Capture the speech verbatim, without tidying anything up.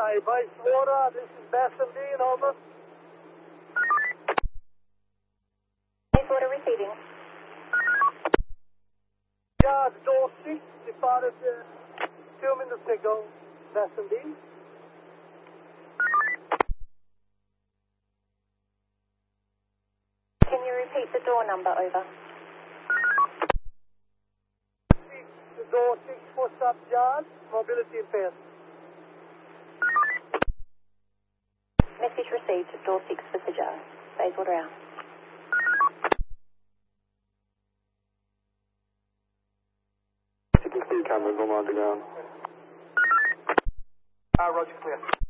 Hi, Bayswater, this is Bassendean, over. Bayswater receiving. Yard, door six, departed uh, two minutes ago, Bassendean. Can you repeat the door number, over? Six, door six, for sub yard, mobility impaired. Message received, door six for Sajar. Bayswater out. You can see cameras on the ground. Ah, Roger, clear.